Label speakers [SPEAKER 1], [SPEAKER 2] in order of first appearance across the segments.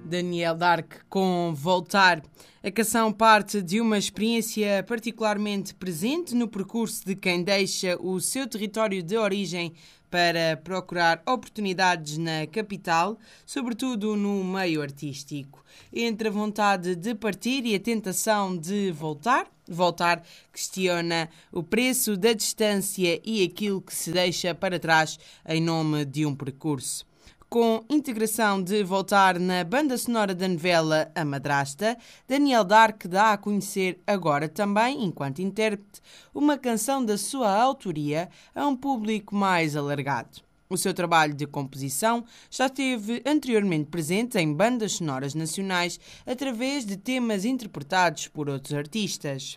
[SPEAKER 1] Daniel Dark com Voltar. A canção parte de uma experiência particularmente presente no percurso de quem deixa o seu território de origem para procurar oportunidades na capital, sobretudo no meio artístico. Entre a vontade de partir e a tentação de voltar, Voltar questiona o preço da distância e aquilo que se deixa para trás em nome de um percurso. Com integração de Voltar na banda sonora da novela A Madrasta, Daniel Dark dá a conhecer agora também, enquanto intérprete, uma canção da sua autoria a um público mais alargado. O seu trabalho de composição já esteve anteriormente presente em bandas sonoras nacionais através de temas interpretados por outros artistas.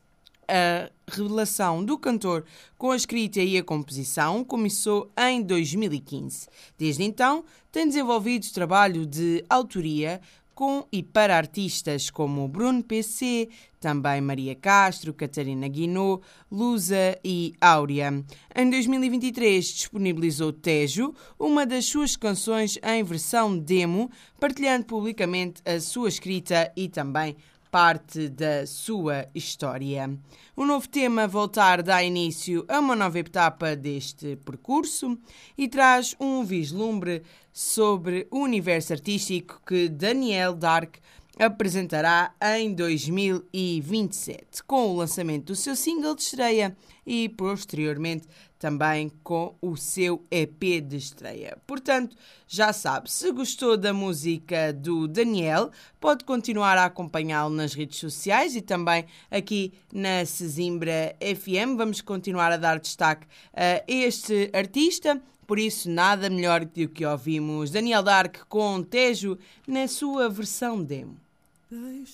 [SPEAKER 1] A revelação do cantor com a escrita e a composição começou em 2015. Desde então, tem desenvolvido trabalho de autoria com e para artistas como Bruno PC, também Maria Castro, Catarina Guinot, Lusa e Áurea. Em 2023 disponibilizou Tejo, uma das suas canções em versão demo, partilhando publicamente a sua escrita e também parte da sua história. O novo tema Voltar dá início a uma nova etapa deste percurso e traz um vislumbre sobre o universo artístico que Daniel Dark apresentará em 2027, com o lançamento do seu single de estreia e, posteriormente, também com o seu EP de estreia. Portanto, já sabe, se gostou da música do Daniel, pode continuar a acompanhá-lo nas redes sociais e também aqui na Sesimbra FM. Vamos continuar a dar destaque a este artista. Por isso, nada melhor do que ouvimos Daniel Dark com Tejo na sua versão demo.